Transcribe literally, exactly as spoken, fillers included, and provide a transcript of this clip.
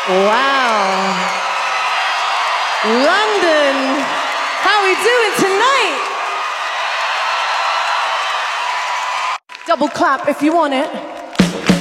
Wow. London, how we doing tonight? Double clap if you want it.